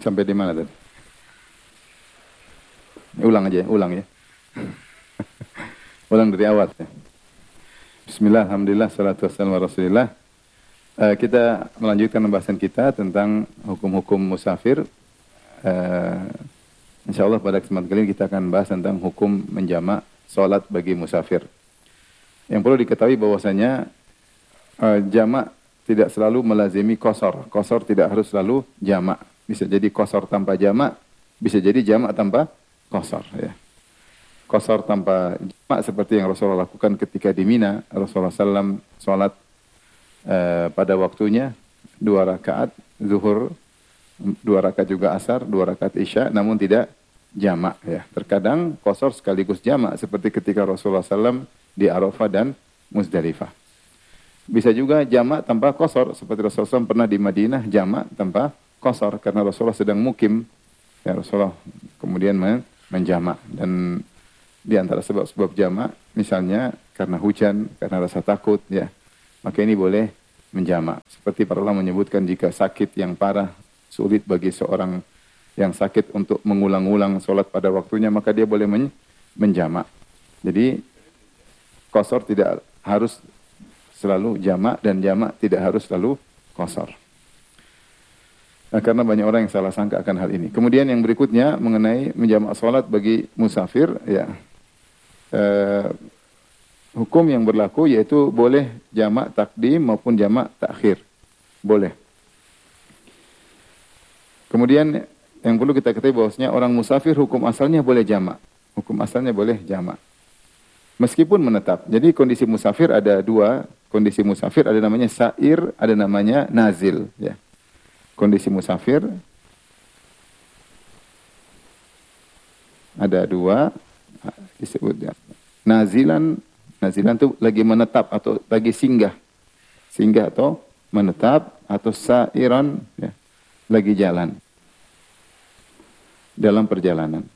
Sampai di mana tadi? Ulang aja, ulang ya. Ulang dari awal ya. Bismillah, alhamdulillah, salatu wassalamu ala rasulillah. Kita melanjutkan pembahasan kita tentang hukum-hukum musafir. InsyaAllah pada kesempatan kali ini kita akan bahas tentang hukum menjamak sholat bagi musafir. Yang perlu diketahui bahwasanya jamak tidak selalu melazimi qasar. Qasar tidak harus selalu jamak. Bisa jadi qasar tanpa jamak, bisa jadi jamak tanpa qasar ya. Qasar tanpa jamak seperti yang Rasulullah lakukan ketika di Mina. Rasulullah SAW sholat pada waktunya 2 rakaat zuhur, 2 rakaat juga asar, 2 rakaat isya, namun tidak jamak ya. Terkadang qasar sekaligus jamak seperti ketika Rasulullah SAW di Arafah dan Muzdalifah. Bisa juga jamak tanpa qasar seperti Rasulullah SAW pernah di Madinah jamak tanpa qasar karena Rasulullah sedang mukim. Ya, Rasulullah kemudian menjamak, dan di antara sebab-sebab jamak misalnya karena hujan, karena rasa takut ya. Maka ini boleh menjamak. Seperti para ulama menyebutkan jika sakit yang parah, sulit bagi seorang yang sakit untuk mengulang-ulang sholat pada waktunya, maka dia boleh menjamak. Jadi qasar tidak harus selalu jamak dan jamak tidak harus selalu qasar. Nah, karena banyak orang yang salah sangka akan hal ini. Kemudian yang berikutnya mengenai menjamak sholat bagi musafir, ya, hukum yang berlaku yaitu boleh jamak takdim maupun jamak takhir, boleh. Kemudian yang perlu kita ketahui bahwasanya orang musafir hukum asalnya boleh jamak, hukum asalnya boleh jamak, meskipun menetap. Jadi kondisi musafir ada dua kondisi musafir, ada namanya sair, ada namanya nazil, ya. Kondisi musafir ada dua, disebut ya. Nazilan itu lagi menetap atau lagi singgah atau menetap, atau sairan ya, lagi jalan dalam perjalanan.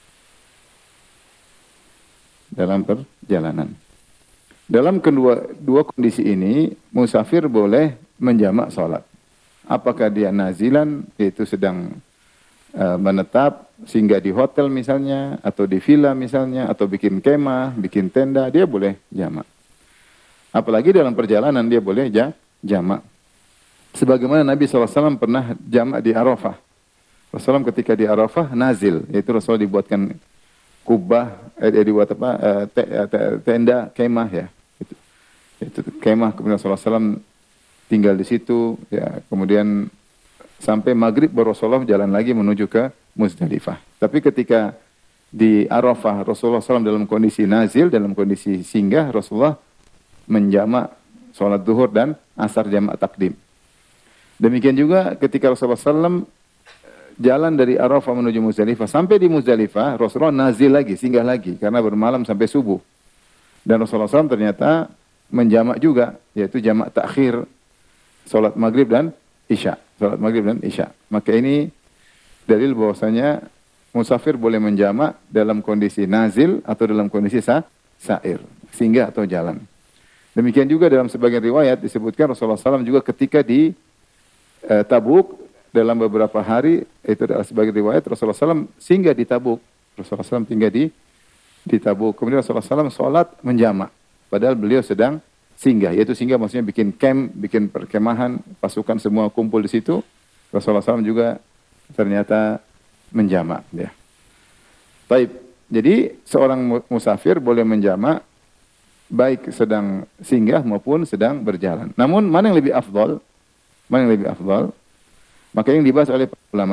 Dalam dua kondisi ini musafir boleh menjamak sholat. Apakah dia nazilan, yaitu sedang menetap, singgah di hotel misalnya, atau di villa misalnya, atau bikin kemah, bikin tenda, dia boleh jamak. Apalagi dalam perjalanan dia boleh jamak. Sebagaimana Nabi SAW pernah jamak di Arafah. Rasulullah ketika di Arafah nazil, yaitu Rasulullah dibuatkan kubah, dibuat tenda kemah ya. Itu kemah, kemudian Rasulullah SAW tinggal di situ, ya, kemudian sampai maghrib baru Rasulullah jalan lagi menuju ke Muzdalifah. Tapi ketika di Arafah Rasulullah SAW dalam kondisi nazil, dalam kondisi singgah, Rasulullah menjamak sholat zuhur dan asar jamak takdim. Demikian juga ketika Rasulullah SAW jalan dari Arafah menuju Muzdalifah, sampai di Muzdalifah Rasulullah nazil lagi, singgah lagi, karena bermalam sampai subuh. Dan Rasulullah SAW ternyata menjamak juga, yaitu jamak takhir, salat maghrib dan isya. Salat maghrib dan isya. Maka ini dalil bahwasanya musafir boleh menjamak dalam kondisi nazil atau dalam kondisi sair, singgah atau jalan. Demikian juga dalam sebagian riwayat disebutkan Rasulullah SAW juga ketika di Tabuk dalam beberapa hari, itu adalah sebagian riwayat Rasulullah SAW singgah di Tabuk. Rasulullah SAW tinggal di Tabuk. Kemudian Rasulullah SAW sholat menjamak, padahal beliau sedang singgah, yaitu singgah maksudnya bikin camp, bikin perkemahan, pasukan semua kumpul di situ. Rasulullah SAW juga ternyata menjamak. Ya. Baik, jadi seorang musafir boleh menjamak baik sedang singgah maupun sedang berjalan. Namun mana yang lebih afdal? Mana yang lebih afdal? Maka yang dibahas oleh para ulama.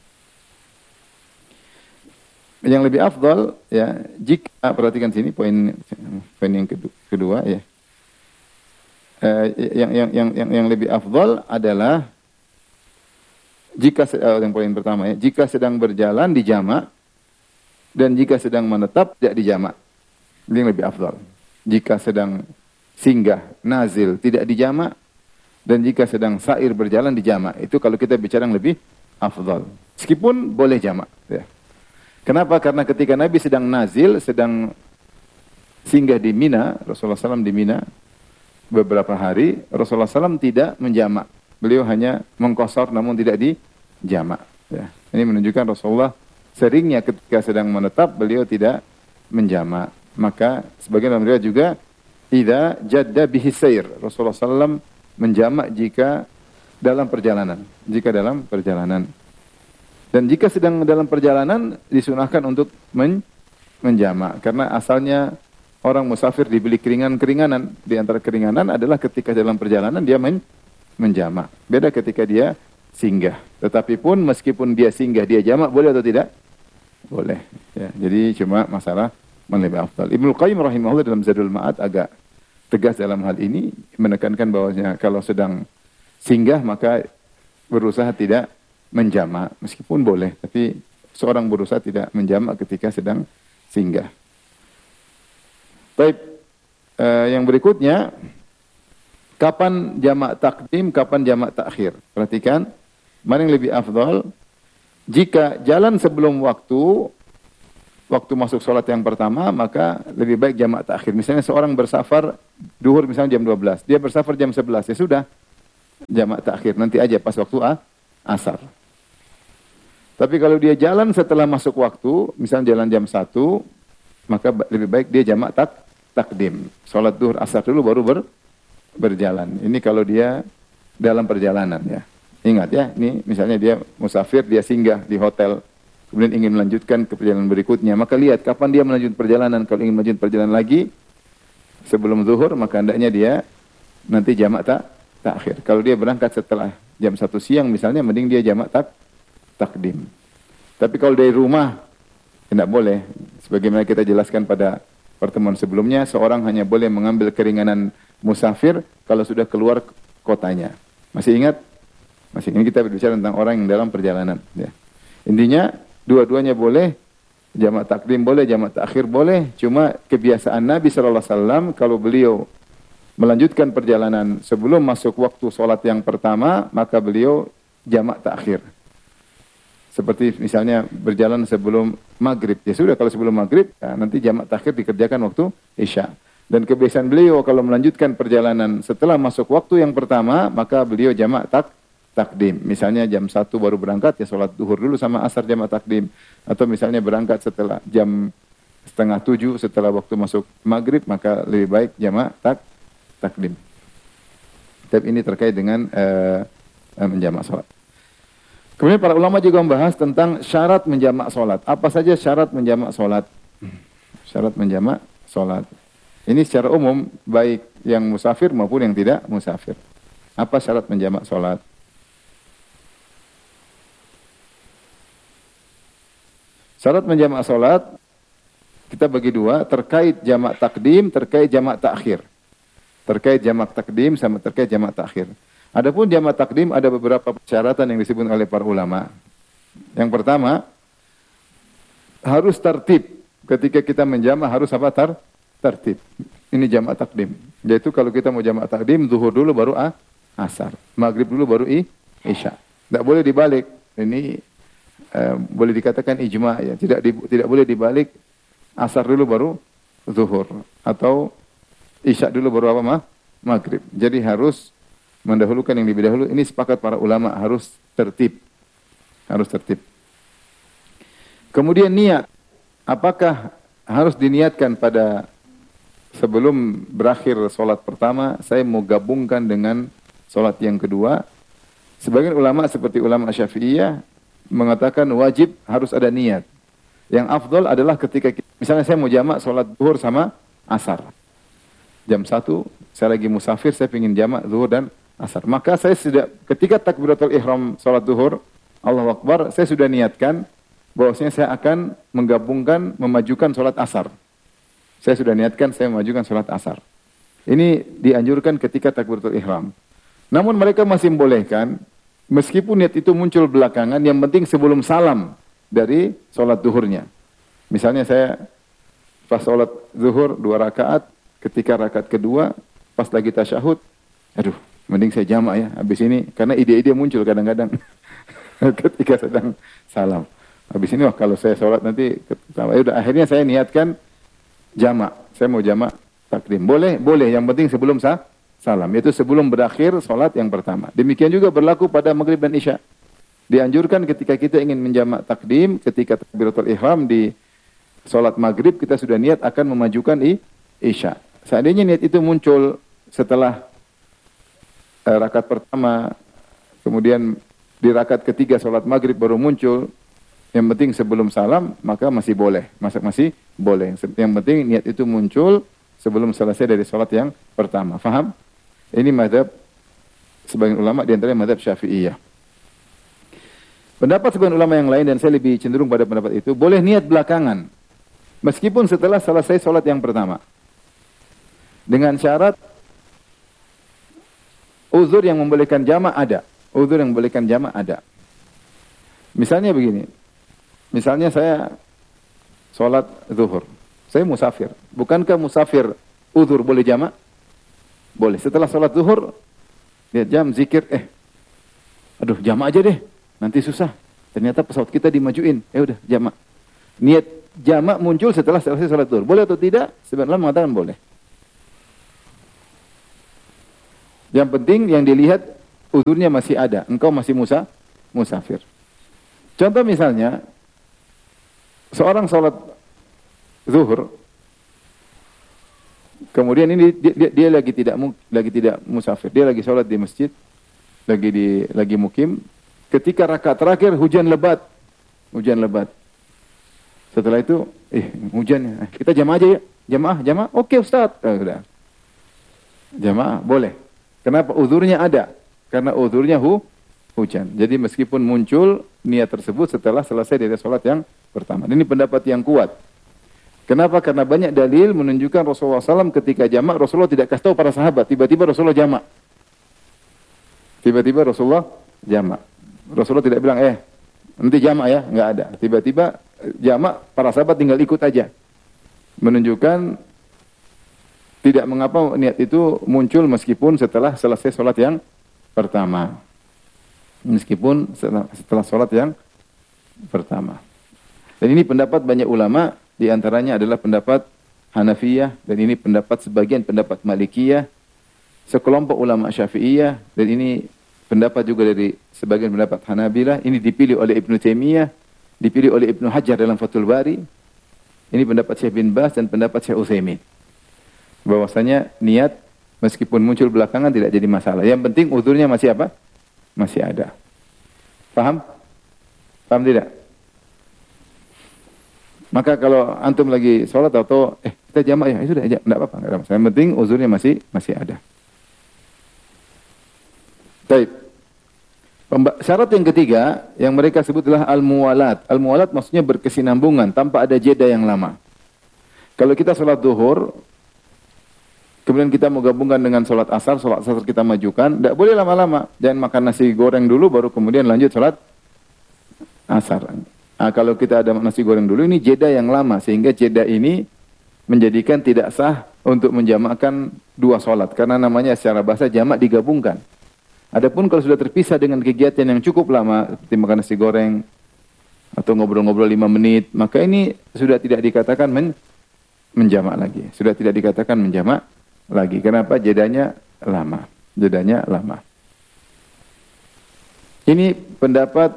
Yang lebih afdal ya, jika perhatikan sini poin yang kedua ya. Yang lebih afdal adalah jika yang poin pertama ya, jika sedang berjalan dijamak dan jika sedang menetap tidak dijamak. Ini yang lebih afdal. Jika sedang singgah nazil tidak dijamak, dan jika sedang sair berjalan dijamak. Itu kalau kita bicara yang lebih afdal. Meskipun boleh jamak ya. Kenapa? Karena ketika Nabi sedang nazil, sedang singgah di Mina, Rasulullah SAW di Mina beberapa hari, Rasulullah SAW tidak menjamak. Beliau hanya mengqasar namun tidak dijamak. Ya, ini menunjukkan Rasulullah seringnya ketika sedang menetap beliau tidak menjamak. Maka sebagian dalam riwayat juga idza jadda bihi sayr. Rasulullah SAW menjamak jika dalam perjalanan. Jika dalam perjalanan. Dan jika sedang dalam perjalanan disunahkan untuk menjamak. Karena asalnya orang musafir diberi keringanan. Di antara keringanan adalah ketika dalam perjalanan dia menjamak. Beda ketika dia singgah. Tetapi pun meskipun dia singgah, dia jamak boleh atau tidak? Boleh. Ya, jadi cuma masalah mana lebih afdal. Ibnu Qayyim rahimahullah dalam Zadul Ma'ad agak tegas dalam hal ini, menekankan bahwasanya kalau sedang singgah maka berusaha tidak menjamak, meskipun boleh, tapi seorang berusaha tidak menjamak ketika sedang singgah. Baik, yang berikutnya, kapan jamak takdim, kapan jamak takhir? Perhatikan, mana yang lebih afdal? Jika jalan sebelum waktu masuk sholat yang pertama, maka lebih baik jamak takhir. Misalnya seorang bersafar, duhur misalnya jam 12, dia bersafar jam 11, ya sudah, jamak takhir, nanti aja pas waktu asar. Tapi kalau dia jalan setelah masuk waktu, misalnya jalan jam 1, maka lebih baik dia jamak takdim. Sholat duhur asar dulu baru berjalan. Ini kalau dia dalam perjalanan ya. Ingat ya, ini misalnya dia musafir, dia singgah di hotel, kemudian ingin melanjutkan ke perjalanan berikutnya. Maka lihat kapan dia melanjutkan perjalanan. Kalau ingin melanjutkan perjalanan lagi sebelum zuhur, maka hendaknya dia nanti jamak takhir. Kalau dia berangkat setelah jam 1 siang misalnya, mending dia jamak takdim. Tapi kalau dari rumah, tidak boleh. Sebagaimana kita jelaskan pada pertemuan sebelumnya, seorang hanya boleh mengambil keringanan musafir kalau sudah keluar kotanya. Masih ingat? Masih ini kita berbicara tentang orang yang dalam perjalanan. Ya. Intinya dua-duanya boleh, jamak takdim boleh, jamak takhir boleh. Cuma kebiasaan Nabi SAW kalau beliau melanjutkan perjalanan sebelum masuk waktu sholat yang pertama, maka beliau jamak takhir. Seperti misalnya berjalan sebelum maghrib. Ya sudah kalau sebelum maghrib, ya, nanti jamak takhir dikerjakan waktu isya. Dan kebiasaan beliau kalau melanjutkan perjalanan setelah masuk waktu yang pertama, maka beliau jamak takdim. Misalnya jam 1 baru berangkat, ya sholat duhur dulu sama asar jamak takdim. Atau misalnya berangkat setelah jam 6:30 setelah waktu masuk maghrib, maka lebih baik jamak takdim. Tapi ini terkait dengan menjamak sholat. Kemudian para ulama juga membahas tentang syarat menjamak sholat. Apa saja syarat menjamak sholat? Syarat menjamak sholat. Ini secara umum, baik yang musafir maupun yang tidak musafir. Apa syarat menjamak sholat? Syarat menjamak sholat, kita bagi dua, terkait jamak takdim, terkait jamak takhir. Terkait jamak takdim sama terkait jamak takhir. Adapun jamak takdim ada beberapa persyaratan yang disebut oleh para ulama. Yang pertama, harus tertib. Ketika kita menjamak harus apa? Tertib. Ini jamak takdim. Yaitu kalau kita mau jamak takdim, zuhur dulu baru asar. Maghrib dulu baru isya. Tidak boleh dibalik. Ini boleh dikatakan ijma ya, tidak boleh dibalik asar dulu baru zuhur atau isya dulu baru apa maghrib. Jadi harus mendahulukan yang lebih dahulu. Ini sepakat para ulama harus tertib. Harus tertib. Kemudian niat. Apakah harus diniatkan pada sebelum berakhir sholat pertama, saya mau gabungkan dengan sholat yang kedua? Sebagian ulama seperti ulama Syafi'iyah mengatakan wajib harus ada niat. Yang afdol adalah ketika misalnya saya mau jamak sholat zuhur sama asar. Jam 1 saya lagi musafir, saya ingin jamak zuhur dan asar. Maka saya sudah ketika takbiratul ihram sholat zuhur, Allahu Akbar, saya sudah niatkan bahwasanya saya akan menggabungkan, memajukan sholat asar. Saya sudah niatkan saya memajukan sholat asar. Ini dianjurkan ketika takbiratul ihram. Namun mereka masih membolehkan, meskipun niat itu muncul belakangan, yang penting sebelum salam dari sholat zuhurnya. Misalnya saya pas sholat zuhur 2 rakaat, ketika rakaat kedua, pas lagi tasyahud, aduh, mending saya jamak ya, habis ini, karena ide-ide muncul kadang-kadang ketika sedang salam. Habis ini, wah kalau saya sholat nanti, udah akhirnya saya niatkan jamak, saya mau jamak takdim. Boleh, yang penting sebelum salam, yaitu sebelum berakhir sholat yang pertama. Demikian juga berlaku pada maghrib dan isya. Dianjurkan ketika kita ingin menjamak takdim, ketika takbiratul ihram di sholat maghrib, kita sudah niat akan memajukan isya. Seandainya niat itu muncul setelah rakaat pertama, kemudian di rakaat ketiga sholat maghrib baru muncul, yang penting sebelum salam, maka masih boleh. Masih boleh. Yang penting niat itu muncul sebelum selesai dari sholat yang pertama. Faham? Ini mazhab sebagian ulama, di antaranya mazhab Syafi'iyah. Pendapat sebagian ulama yang lain, dan saya lebih cenderung pada pendapat itu, boleh niat belakangan. Meskipun setelah selesai sholat yang pertama. Dengan syarat uzur yang membolehkan jamak ada. Uzur yang membolehkan jamak ada. Misalnya begini. Misalnya saya sholat zuhur. Saya musafir. Bukankah musafir uzur boleh jamak? Boleh. Setelah sholat zuhur, lihat jam, zikir, aduh jamak aja deh. Nanti susah. Ternyata pesawat kita dimajuin. Udah, jamak. Niat jamak muncul setelah selesai salat zuhur. Boleh atau tidak? Sebenarnya mengatakan boleh. Yang penting yang dilihat uzurnya masih ada. Engkau masih musafir. Contoh misalnya, seorang salat zuhur, kemudian ini dia lagi tidak musafir. Dia lagi salat di masjid, lagi mukim. Ketika rakaat terakhir hujan lebat. Setelah itu, hujan. Kita jamaah aja ya. Jamaah. Oke Ustaz. Udah. Jamaah boleh. Kenapa? Uzurnya ada. Karena uzurnya hujan. Jadi meskipun muncul niat tersebut setelah selesai dari sholat yang pertama. Ini pendapat yang kuat. Kenapa? Karena banyak dalil menunjukkan Rasulullah SAW ketika jamaah, Rasulullah tidak kasih tahu para sahabat. Tiba-tiba Rasulullah jamaah. Rasulullah tidak bilang, nanti jamak ya, enggak ada. Tiba-tiba jamak, para sahabat tinggal ikut aja. Menunjukkan tidak mengapa niat itu muncul meskipun setelah selesai sholat yang pertama. Meskipun setelah sholat yang pertama. Dan ini pendapat banyak ulama, di antaranya adalah pendapat Hanafiyah, dan ini sebagian pendapat Malikiyah, sekelompok ulama Syafi'iyah, dan ini pendapat juga dari sebagian pendapat Hanabilah. Ini dipilih oleh Ibnu Taimiyah, dipilih oleh Ibnu Hajar dalam Fathul Bari. Ini pendapat Syekh bin Baz dan pendapat Syekh Utsaimin. Bahwasanya niat meskipun muncul belakangan tidak jadi masalah. Yang penting uzurnya masih apa? Masih ada. Paham? Paham tidak? Maka kalau antum lagi sholat atau kita jamak ya, sudah enggak apa-apa, enggak ada masalah. Yang penting uzurnya masih ada. Baik. Syarat yang ketiga yang mereka sebut adalah al-muwalat. Al-muwalat maksudnya berkesinambungan tanpa ada jeda yang lama. Kalau kita sholat zuhur, kemudian kita mau gabungkan dengan sholat asar kita majukan, tidak boleh lama-lama. Jangan makan nasi goreng dulu baru kemudian lanjut sholat asar. Nah, kalau kita ada nasi goreng dulu, ini jeda yang lama, sehingga jeda ini menjadikan tidak sah untuk menjamakkan dua sholat. Karena namanya secara bahasa jamak digabungkan. Adapun kalau sudah terpisah dengan kegiatan yang cukup lama, seperti makan nasi goreng, atau ngobrol-ngobrol 5 menit, maka ini sudah tidak dikatakan menjamak lagi. Sudah tidak dikatakan menjamak lagi. Kenapa? Jedanya lama. Ini pendapat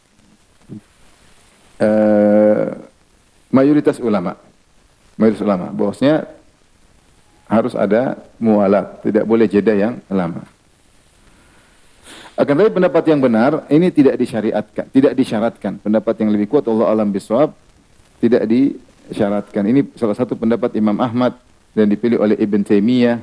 mayoritas ulama. Bahwasanya harus ada muwalat, tidak boleh jeda yang lama. Akan tetapi pendapat yang benar ini tidak disyaratkan. Pendapat yang lebih kuat, Allah alam bisawab, tidak disyaratkan. Ini salah satu pendapat Imam Ahmad dan dipilih oleh Ibn Taimiyah,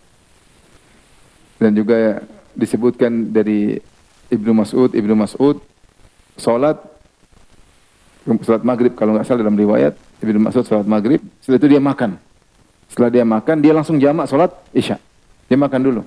dan juga disebutkan dari Ibnu Mas'ud salat maghrib, kalau nggak salah dalam riwayat Ibnu Mas'ud salat maghrib, setelah itu dia makan. Setelah dia makan, dia langsung jamak salat isya. Dia makan dulu.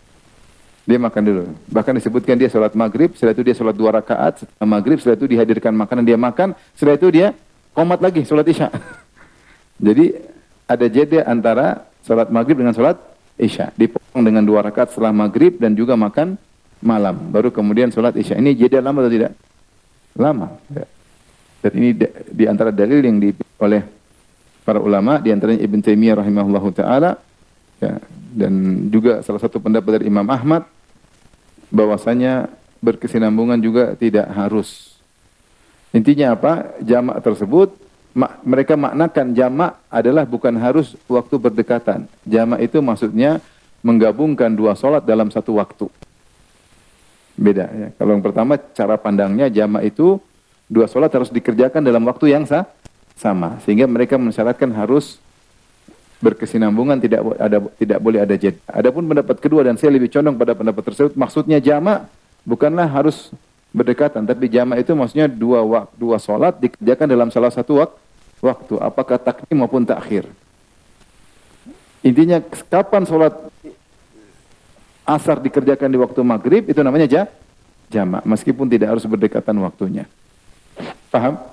Bahkan disebutkan dia sholat maghrib, setelah itu dia sholat 2 rakaat, setelah maghrib, setelah itu dihadirkan makanan, dia makan, setelah itu dia qomat lagi, sholat isya. Jadi ada jeda antara sholat maghrib dengan sholat isya. Dipotong dengan 2 rakaat setelah maghrib dan juga makan malam. Baru kemudian sholat isya. Ini jeda lama atau tidak? Lama. Dan ini di antara dalil yang dipilih oleh para ulama, di antaranya Ibn Taimiyah rahimahullahu ta'ala, ya, dan juga salah satu pendapat dari Imam Ahmad, bahwasanya berkesinambungan juga tidak harus. Intinya apa? Jamak tersebut, mereka maknakan jamak adalah bukan harus waktu berdekatan. Jamak itu maksudnya menggabungkan dua solat dalam satu waktu. Beda ya. Kalau yang pertama cara pandangnya jamak itu dua solat harus dikerjakan dalam waktu yang sama. Sehingga mereka mensyaratkan harus berkesinambungan, tidak boleh ada jeda. Adapun pendapat kedua dan saya lebih condong pada pendapat tersebut, maksudnya jamak bukanlah harus berdekatan, tapi jamak itu maksudnya dua solat dikerjakan dalam salah satu waktu, apakah takdim maupun takhir. Intinya kapan solat asar dikerjakan di waktu maghrib itu namanya jamak, meskipun tidak harus berdekatan waktunya. Paham?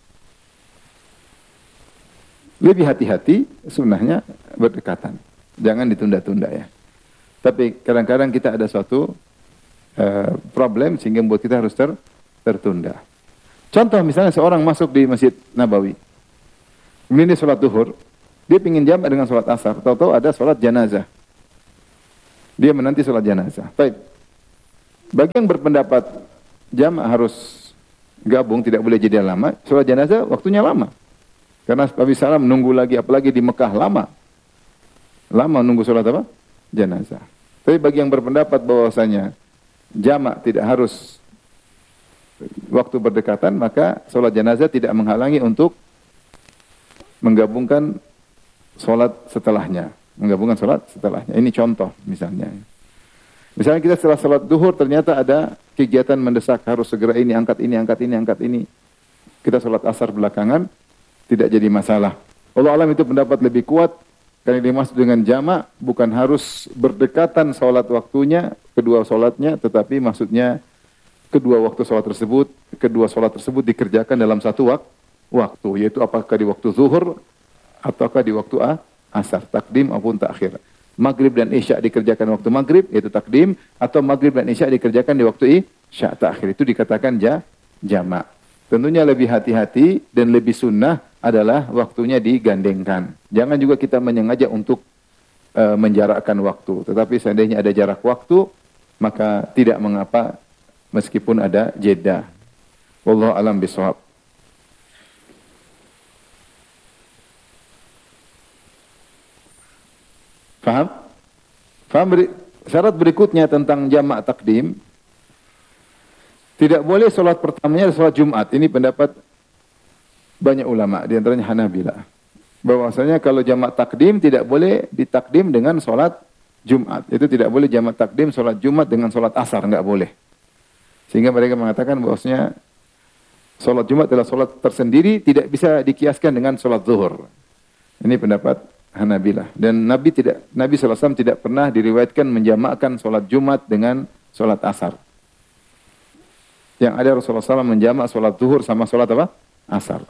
Lebih hati-hati sunnahnya berdekatan. Jangan ditunda-tunda ya. Tapi kadang-kadang kita ada suatu problem sehingga membuat kita harus tertunda. Contoh misalnya seorang masuk di Masjid Nabawi. Kemudian dia sholat duhur. Dia ingin jamak dengan sholat asar. Tahu-tahu ada sholat janazah. Dia menanti sholat janazah. Baik. Bagi yang berpendapat jamak harus gabung, tidak boleh jeda lama. Sholat janazah waktunya lama. Karena Nabi SAW menunggu lagi, apalagi di Mekah lama. Lama nunggu sholat apa? Janazah. Tapi bagi yang berpendapat bahwasanya jamak tidak harus waktu berdekatan, maka sholat janazah tidak menghalangi untuk menggabungkan sholat setelahnya. Menggabungkan sholat setelahnya. Ini contoh misalnya. Misalnya kita setelah sholat duhur ternyata ada kegiatan mendesak, harus segera ini, angkat ini, angkat ini, angkat ini. Kita sholat asar belakangan, tidak jadi masalah. Allah alam itu pendapat lebih kuat, karena dimaksud dengan jamak bukan harus berdekatan sholat waktunya, kedua sholatnya, tetapi maksudnya kedua waktu sholat tersebut, kedua sholat tersebut dikerjakan dalam satu waktu, yaitu apakah di waktu zuhur ataukah di waktu asar, takdim maupun takhir. Maghrib dan isya dikerjakan waktu maghrib, yaitu takdim, atau maghrib dan isya dikerjakan di waktu isya, takhir. Itu dikatakan jamak. Tentunya lebih hati-hati dan lebih sunnah adalah waktunya digandengkan. Jangan juga kita menyengaja untuk menjarakkan waktu. Tetapi seandainya ada jarak waktu, maka tidak mengapa meskipun ada jeda. Wallahu a'lam bishawab. Faham? Faham? Syarat berikutnya tentang jamak takdim. Tidak boleh solat pertamanya solat Jumat. Ini pendapat banyak ulama, di antaranya Hanabilah. Bahwasanya kalau jamak takdim tidak boleh ditakdim dengan solat Jumat. Itu tidak boleh jamak takdim solat Jumat dengan solat asar, enggak boleh. Sehingga mereka mengatakan bahwasanya solat Jumat adalah solat tersendiri, tidak bisa dikiaskan dengan solat zuhur. Ini pendapat Hanabilah. Dan Nabi SAW tidak pernah diriwayatkan menjamakkan solat Jumat dengan solat asar. Yang ada Rasulullah SAW menjamak solat zuhur sama solat apa? Asar.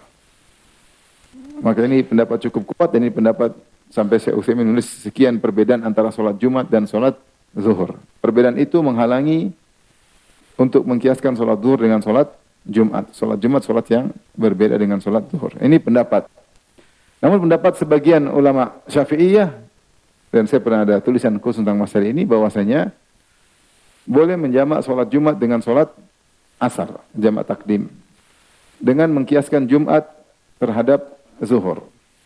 Maka ini pendapat cukup kuat, dan ini pendapat sampai Syekh Utsaimin menulis sekian perbedaan antara solat Jumat dan solat zuhur. Perbedaan itu menghalangi untuk mengkiaskan solat zuhur dengan solat Jumat. Solat Jumat solat yang berbeda dengan solat zuhur. Ini pendapat. Namun pendapat sebagian ulama Syafi'iyah, dan saya pernah ada tulisan khusus tentang masalah ini, bahwasanya boleh menjamak solat Jumat dengan solat asar, jamak takdim, dengan mengkiaskan Jumat terhadap zuhur.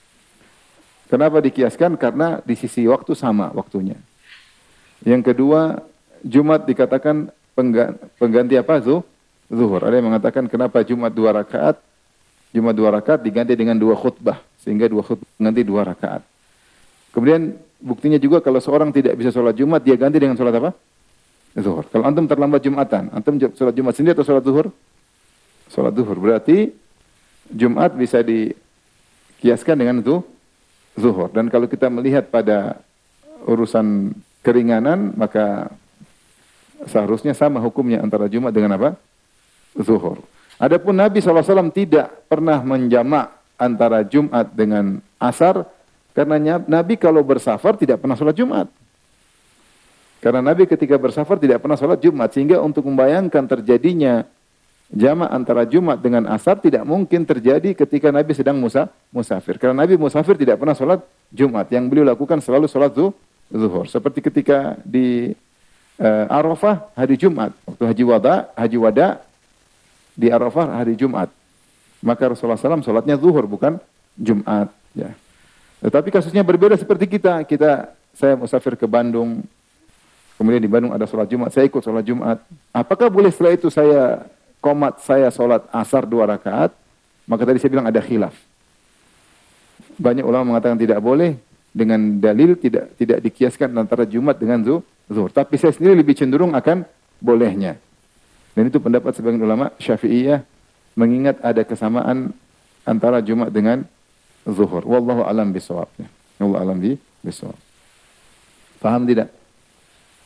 Kenapa dikiaskan? Karena di sisi waktu sama waktunya. Yang kedua, Jumat dikatakan pengganti apa? Zuhur. Ada yang mengatakan kenapa Jumat 2 rakaat? Jumat 2 rakaat diganti dengan 2 khutbah, sehingga 2 khutbah mengganti 2 rakaat. Kemudian buktinya juga kalau seorang tidak bisa sholat Jumat, dia ganti dengan sholat apa? Zuhur. Kalau antum terlambat Jumatan, antum sholat Jumat sendiri atau sholat zuhur? Sholat zuhur. Berarti Jumat bisa dikiaskan dengan itu zuhur. Dan kalau kita melihat pada urusan keringanan, maka seharusnya sama hukumnya antara Jumat dengan apa? Zuhur. Adapun Nabi SAW tidak pernah menjamak antara Jumat dengan asar, karena Nabi kalau bersafar tidak pernah sholat Jumat. Karena Nabi ketika bersafar tidak pernah sholat Jumat, sehingga untuk membayangkan terjadinya jamak antara Jumat dengan asar tidak mungkin terjadi ketika Nabi sedang musafir. Karena Nabi musafir tidak pernah sholat Jumat, yang beliau lakukan selalu sholat zuhur. Seperti ketika di Arafah hari Jumat. Waktu haji wada di Arafah hari Jumat. Maka Rasulullah SAW sholatnya zuhur bukan Jumat. Ya. Tetapi kasusnya berbeda seperti kita. Saya musafir ke Bandung. Kemudian di Bandung ada sholat Jumat. Saya ikut sholat Jumat. Apakah boleh setelah itu saya sholat asar 2 rakaat? Maka tadi saya bilang ada khilaf. Banyak ulama mengatakan tidak boleh. Dengan dalil tidak dikiaskan antara Jumat dengan zuhur. Tapi saya sendiri lebih cenderung akan bolehnya. Dan itu pendapat sebagian ulama Syafi'iyah mengingat ada kesamaan antara Jumat dengan zuhur. Wallahu alam bisawab. Wallahu alam bisawab. Faham tidak?